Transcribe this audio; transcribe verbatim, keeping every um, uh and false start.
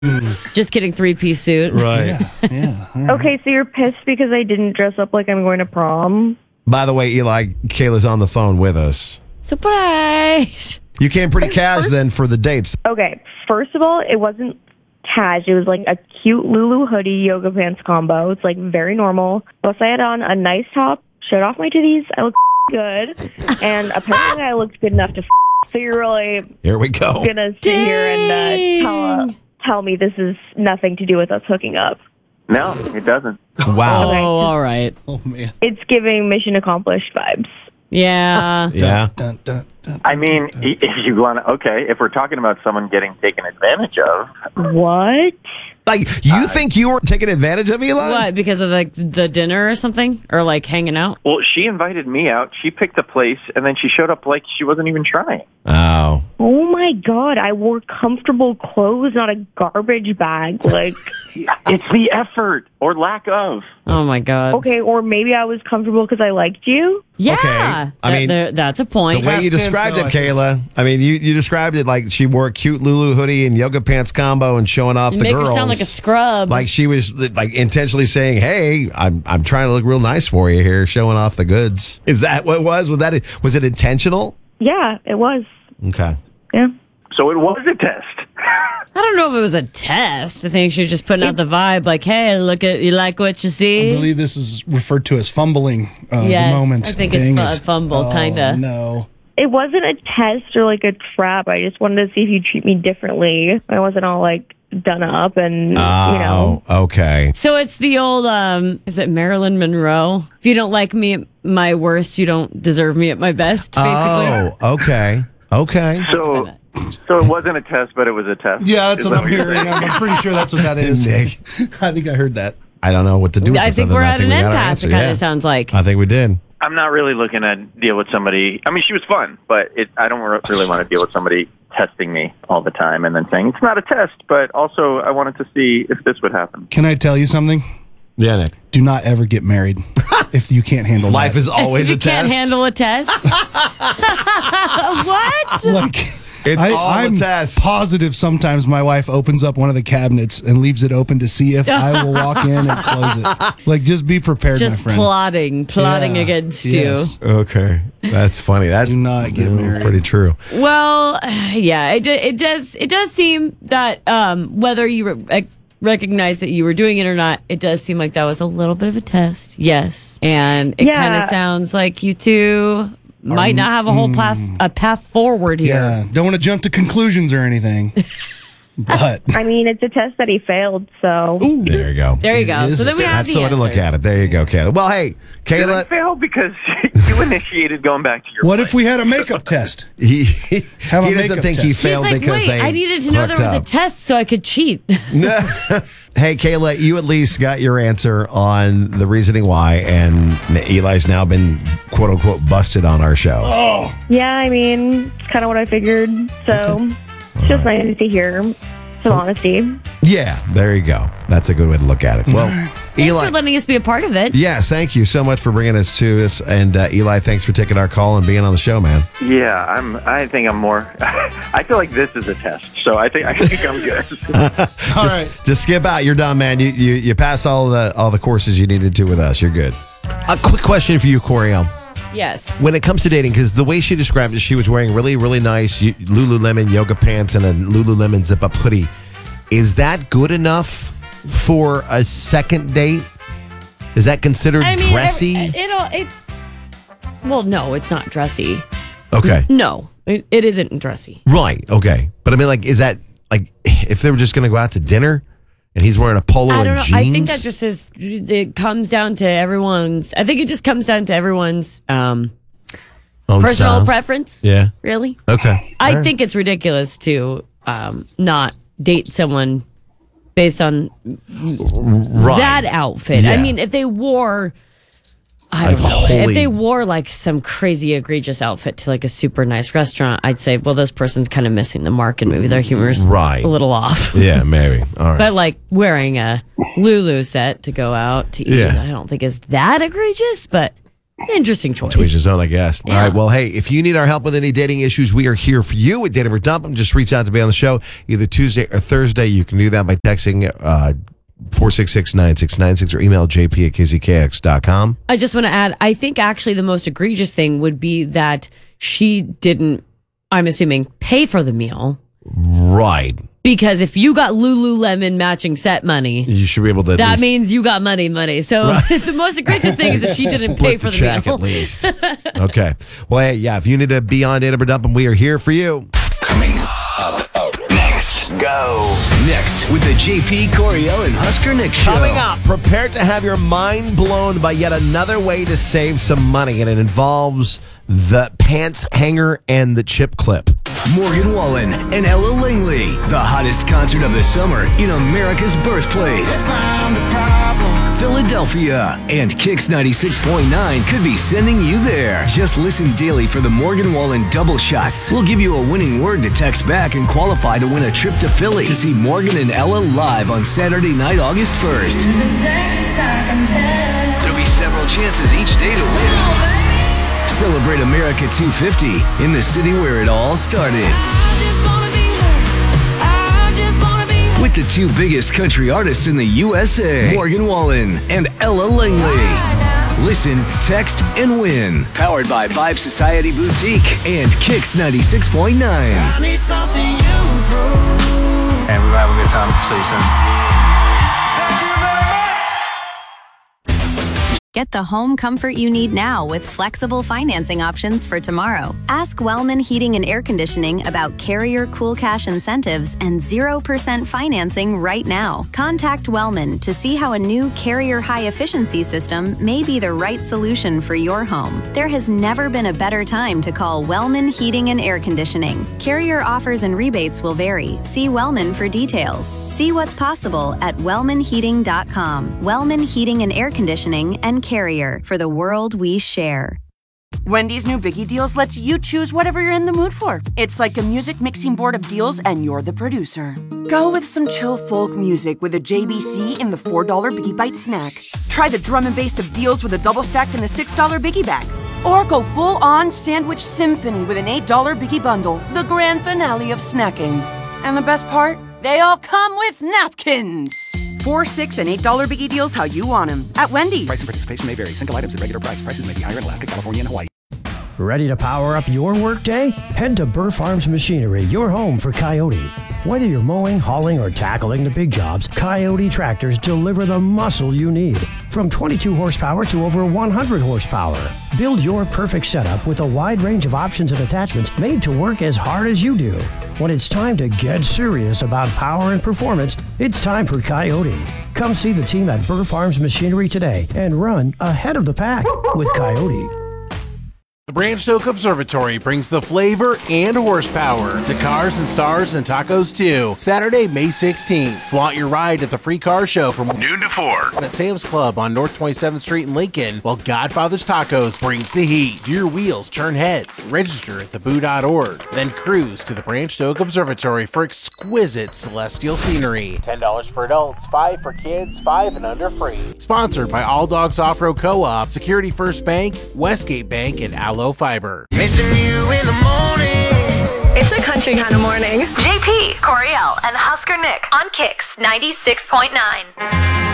Just kidding, three-piece suit. Right. Yeah. yeah. All right. Okay, so you're pissed because I didn't dress up like I'm going to prom? By the way, Eli, Kayla's on the phone with us. Surprise! You came pretty cash then for the dates. Okay, first of all, it wasn't cash. It was like a cute Lulu hoodie yoga pants combo. It's like very normal. Plus, I had on a nice top, showed off my titties. I looked good, and apparently I looked good enough to. F- so you're really Here we go. gonna sit here and uh, tell uh, tell me this is nothing to do with us hooking up? No, it doesn't. Wow. Oh, all right. Oh, man. It's giving mission accomplished vibes. Yeah. Yeah. Dun, dun, dun, I mean, i- if you want to, okay, if we're talking about someone getting taken advantage of, What? Like, you think you were taking advantage of Eli? What? Because of like the dinner or something, or like hanging out? well, she invited me out, she picked the place, and then she showed up like she wasn't even trying. Oh. Oh my god, I wore comfortable clothes, not a garbage bag. Like, It's the effort or lack of. Oh my god. okay, or maybe I was comfortable because I liked you. Yeah. Okay. I That- mean, there- that's a The point. way Past you tense, described though, it, I think. Kayla. I mean, you, you described it like she wore a cute Lulu hoodie and yoga pants combo and showing off You the make girls. her sound like a scrub. Like she was like intentionally saying, "Hey, I'm I'm trying to look real nice for you here, showing off the goods." Is that what it was? Was that was it intentional? Yeah, it was. Okay. Yeah. So it was a test. I don't know if it was a test. I think she was just putting out the vibe, like, "Hey, look at you, like what you see." I believe this is referred to as fumbling uh, Yes, the moment. I think it's Dang fu- it. fumble, Oh, kinda. No. It wasn't a test or like a trap. I just wanted to see if you treat me differently. I wasn't all like done up and, you know. Oh, okay. So it's the old, um, is it Marilyn Monroe? If you don't like me at my worst, you don't deserve me at my best, basically. Oh, okay. Okay. So, so it wasn't a test, but it was a test. Yeah, that's Is what that I'm you're hearing. saying? I'm, I'm pretty sure that's what that is. Nick. I think I heard that. I don't know what to do with I this think other we're than I at think an we got our impasse, answer, it kind of yeah. sounds like. I think we did. I'm not really looking to deal with somebody. I mean, she was fun, but it, I don't re- really want to deal with somebody testing me all the time and then saying it's not a test. But also, I wanted to see if this would happen. Can I tell you something? Yeah, Nick. Do not ever get married if you can't handle Life that. is always you a can't test. handle a test? What? like It's I, all I'm a test. positive sometimes my wife opens up one of the cabinets and leaves it open to see if I will walk in and close it. Like, just be prepared, Just my friend. plotting, plotting Yeah. against Yes. Okay, that's funny. That's Do not get uh, married. Pretty true. you. Well, yeah, it, do- it does. It does seem that um, whether you re- rec- recognize that you were doing it or not, it does seem like that was a little bit of a test. Yes, and it Yeah. kind of sounds like you two might not have a whole path a path forward here. Yeah, don't want to jump to conclusions or anything. But I mean, it's a test that he failed, so. There you go. There you go. is So then we a have That's the the way to look answer. at it. There you go, Kayla. Well, hey, Did I Kayla. fail because you initiated going back to your what place? if we had a makeup test? He, he Have a doesn't makeup think he test. He's failed like, because wait, they I needed to know there hooked was a up. test so I could cheat. Hey, Kayla, you at least got your answer on the reasoning why, and Eli's now been quote unquote busted on our show. Yeah, I mean, it's kind of what I figured. So, it's just nice to hear some honesty. Yeah, there you go. That's a good way to look at it. Well, Thanks Eli. for letting us be a part of it. Yes, thank you so much for bringing us to us. And uh, Eli, thanks for taking our call and being on the show, man. Yeah, I'm. I think I'm more. I feel like this is a test, so I think I think I'm good. All right. Just skip out. You're done, man. You you you pass all the all the courses you needed to with us. You're good. A quick question for you, Coriel. Yes. When it comes to dating, because the way she described it, she was wearing really, really nice Lululemon yoga pants and a Lululemon zip-up hoodie. Is that good enough for a second date? Is that considered I mean, dressy? It, it'll, it, well, no, it's not dressy. okay. No, it, it isn't dressy. Right. Okay. But I mean, like, is that, like, if they were just going to go out to dinner and he's wearing a polo I and don't know. jeans? I think that just is, it comes down to everyone's, I think it just comes down to everyone's um, Own personal styles? preference. Yeah. Really? Okay. I All right. think it's ridiculous to um, not date someone based on right. that outfit. I Yeah. mean, if they wore, I Like don't know, holy- if they wore like some crazy egregious outfit to like a super nice restaurant, I'd say, well, this person's kind of missing the mark and maybe their humor's Right. a little off. Yeah, maybe. All right. But like wearing a Lulu set to go out to eat, Yeah. I don't think is that egregious, but Interesting choice. To each his own, I guess. Yeah. All right. Well, hey, if you need our help with any dating issues, we are here for you at Dating or Dump 'Em. Just reach out to be on the show either Tuesday or Thursday. You can do that by texting uh, four six six, nine six nine six or email j p at k z k x dot com. I just want to add, I think actually the most egregious thing would be that she didn't, I'm assuming, pay for the meal. Right. Because if you got Lululemon matching set money, You should be able to. at that least means you got money, money. So the most egregious thing is if she didn't split pay for the, check meal. at least. Okay. Well, hey, yeah, if you need to be on Dating or Dump 'Em, we are here for you. Coming up next. Go. Next with the J P, Coriel, and Husker Nick show. Coming up, prepare to have your mind blown by yet another way to save some money, and it involves the pants hanger and the chip clip. Morgan Wallen and Ella Langley. The hottest concert of the summer in America's birthplace. Philadelphia. And Kicks ninety-six point nine could be sending you there. Just listen daily for the Morgan Wallen double shots. We'll give you a winning word to text back and qualify to win a trip to Philly to see Morgan and Ella live on Saturday night, August first. There'll be several chances each day to win. Celebrate America two fifty in the city where it all started. With the two biggest country artists in the U S A, Morgan Wallen and Ella Langley. Listen, text, and win. Powered by Vibe Society Boutique and Kicks ninety-six point nine. And we will have a good time. See you soon. Get the home comfort you need now with flexible financing options for tomorrow. Ask Wellman Heating and Air Conditioning about Carrier Cool Cash incentives and zero percent financing right now. Contact Wellman to see how a new Carrier High Efficiency system may be the right solution for your home. There has never been a better time to call Wellman Heating and Air Conditioning. Carrier offers and rebates will vary. See Wellman for details. See what's possible at wellman heating dot com. Wellman Heating and Air Conditioning and Carrier, for the world we share. Wendy's new Biggie Deals lets you choose whatever you're in the mood for. It's like a music mixing board of deals, and you're the producer. Go with some chill folk music with a J B C in the four dollar Biggie Bite snack. Try the drum and bass of deals with a double stack in the six dollar Biggie Bag. Or go full-on sandwich symphony with an eight dollar Biggie Bundle, the grand finale of snacking. And the best part? They all come with napkins. Four, six, and eight dollar Biggie Deals how you want them at Wendy's. Price and participation may vary. Single items at regular price. Prices may be higher in Alaska, California, and Hawaii. Ready to power up your workday? Head to Burr Farms Machinery, your home for Coyote. Whether you're mowing, hauling, or tackling the big jobs, Coyote tractors deliver the muscle you need. From twenty-two horsepower to over one hundred horsepower. Build your perfect setup with a wide range of options and attachments made to work as hard as you do. When it's time to get serious about power and performance, it's time for Coyote. Come see the team at Burr Farms Machinery today and run ahead of the pack with Coyote. The Branch Oak Observatory brings the flavor and horsepower to cars and stars and tacos too. Saturday, May sixteenth. Flaunt your ride at the free car show from noon to four at Sam's Club on North twenty-seventh Street in Lincoln, while Godfather's Tacos brings the heat. Do your wheels turn heads? Register at the boo dot org. Then cruise to the Branch Oak Observatory for exquisite celestial scenery. ten dollars for adults, five dollars for kids, five and under free. Sponsored by All Dogs Off-Road Co-op, Security First Bank, Westgate Bank, and Allo Fiber. Missing you in the morning. It's a country kind of morning. J P, Coriel, and Husker Nick on Kicks ninety-six point nine.